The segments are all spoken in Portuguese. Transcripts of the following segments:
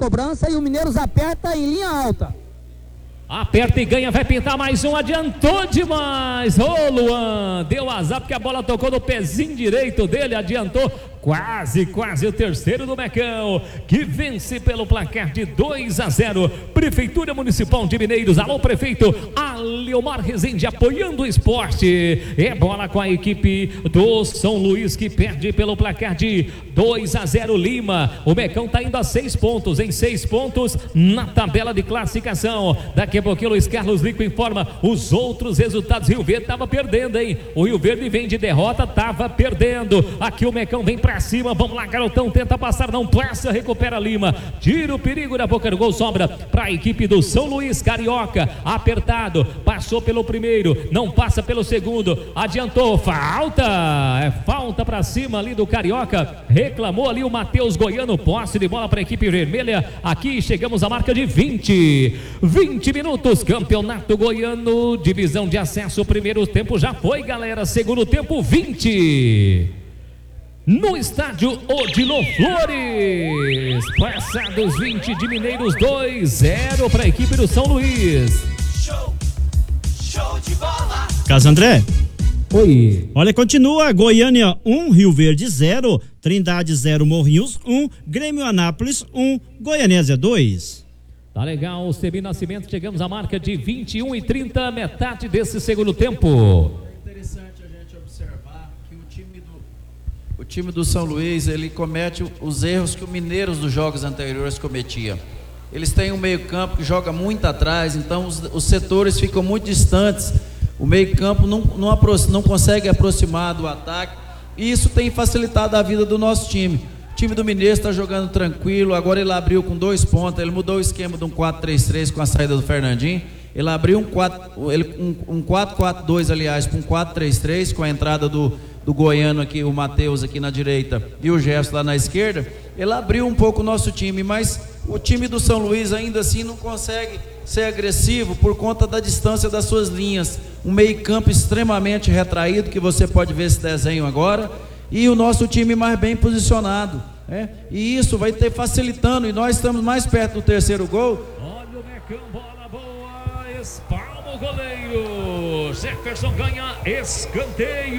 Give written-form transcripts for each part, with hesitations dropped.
cobrança e o Mineiros aperta em linha alta. Aperta e ganha, vai pintar mais um, adiantou demais. Ô Luan, deu azar porque a bola tocou no pezinho direito dele, adiantou quase o terceiro do Mecão, que vence pelo placar de 2-0. Prefeitura Municipal de Mineiros, alô prefeito Aleomar Rezende apoiando o esporte. É bola com a equipe do São Luís que perde pelo placar de 2-0 Lima. O Mecão tá indo a 6 pontos, em 6 pontos na tabela de classificação. Daqui a pouquinho o Luiz Carlos Lico informa os outros resultados. Rio Verde tava perdendo, hein? O Rio Verde vem de derrota, tava perdendo. Aqui o Mecão vem pra cima, vamos lá garotão, tenta passar, não passa, recupera Lima, tira o perigo da boca do gol, sobra para a equipe do São Luís Carioca, apertado, passou pelo primeiro, não passa pelo segundo, adiantou, falta, é falta para cima ali do Carioca, reclamou ali o Matheus Goiano, posse de bola para a equipe vermelha. Aqui chegamos à marca de 20 minutos, campeonato goiano, divisão de acesso, primeiro tempo já foi galera, segundo tempo 20 no estádio Odilon Flores, passados 20 de Mineiros, 2-0 para a equipe do São Luís. Show de bola. Carlos André. Oi. Olha, continua Goiânia 1, Rio Verde 0, Trindade 0, Morrinhos 1, Grêmio Anápolis 1, Goianésia 2. Tá legal, Sebi Nascimento, chegamos à marca de 21:30, metade desse segundo tempo. É interessante a gente observar que o time do São Luís, ele comete os erros que o Mineiros dos jogos anteriores cometia. Eles têm um meio campo que joga muito atrás, então os setores ficam muito distantes, o meio campo não consegue aproximar do ataque, e isso tem facilitado a vida do nosso time. O time do Mineiro está jogando tranquilo, agora ele abriu com 2 pontas, ele mudou o esquema de um 4-3-3 com a saída do Fernandinho, ele abriu um 4-4-2, aliás, com um 4-3-3, com a entrada do Goiano aqui, o Matheus aqui na direita e o Gerson lá na esquerda. Ele abriu um pouco o nosso time, mas o time do São Luís ainda assim não consegue ser agressivo por conta da distância das suas linhas. Um meio campo extremamente retraído, que você pode ver esse desenho agora, e o nosso time mais bem posicionado, e isso vai ter facilitando, e nós estamos mais perto do terceiro gol. Olha o Mecão, bola boa, espalma o goleiro, Jefferson ganha escanteio.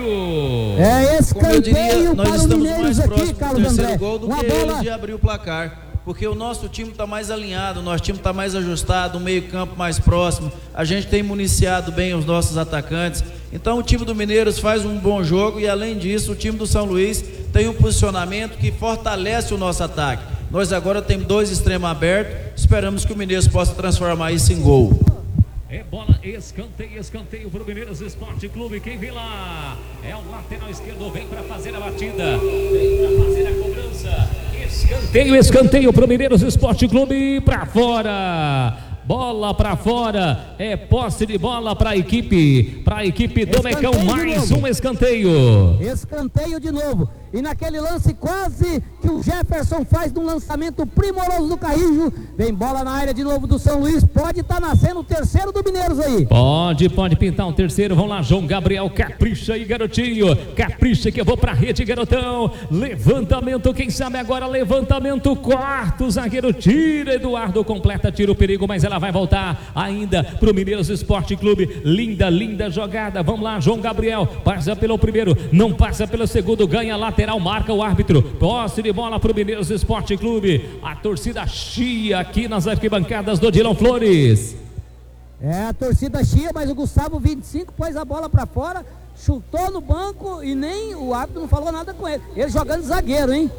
É escanteio. Como eu diria, nós para estamos o mais Mineiros próximos aqui, do Carlos terceiro André. gol do que eles de abrir o placar, porque o nosso time está mais alinhado, o nosso time está mais ajustado, o meio campo mais próximo, a gente tem municiado bem os nossos atacantes. Então o time do Mineiros faz um bom jogo, e além disso o time do São Luís tem um posicionamento que fortalece o nosso ataque. Nós agora temos 2 extremos abertos, esperamos que o Mineiros possa transformar isso em gol. É bola, escanteio pro Mineiros Esporte Clube. Quem vem lá é o lateral esquerdo, vem para fazer a batida, vem para fazer a cobrança. Escanteio pro Mineiros Esporte Clube, para fora. Bola para fora, é posse de bola para a equipe do Mecão, mais um escanteio. Escanteio de novo, e naquele lance quase que o Jefferson faz de um lançamento primoroso do Carrijo, vem bola na área de novo do São Luís, pode estar nascendo o terceiro do Mineiros aí. Pode pintar um terceiro, vamos lá, João Gabriel, capricha aí garotinho, capricha que eu vou pra rede garotão, levantamento, quem sabe agora, levantamento, quarto zagueiro, tira, Eduardo completa, tira o perigo, mas ela vai voltar ainda pro Mineiros Esporte Clube. Linda jogada, vamos lá, João Gabriel passa pelo primeiro, não passa pelo segundo, ganha lateral, marca o árbitro, posse de bola pro Mineiros Esporte Clube. A torcida chia aqui nas arquibancadas do Odilon Flores. É, a torcida chia, mas o Gustavo 25 pôs a bola pra fora, chutou no banco e nem o árbitro não falou nada com ele. Ele jogando zagueiro, hein?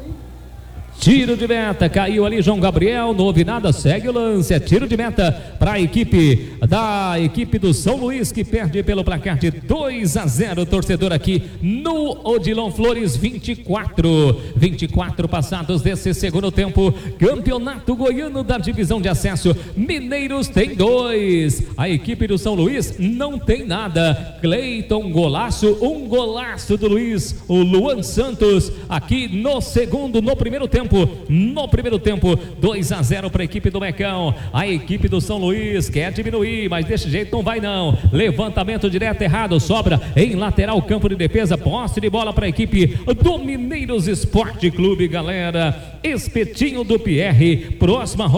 Tiro de meta, caiu ali João Gabriel, não houve nada, segue o lance, é tiro de meta para a equipe do São Luís, que perde pelo placar de 2-0, torcedor aqui no Odilon Flores. 24 passados desse segundo tempo, campeonato goiano da divisão de acesso, Mineiros tem 2, a equipe do São Luís não tem nada. Cleiton, um golaço do Luiz, o Luan Santos, aqui no primeiro tempo, 2-0 para a equipe do Mecão. A equipe do São Luís quer diminuir, mas desse jeito não vai não. Levantamento direto errado, sobra em lateral, campo de defesa, posse de bola para a equipe do Mineiros Esporte Clube, galera. Espetinho do Pierre, próxima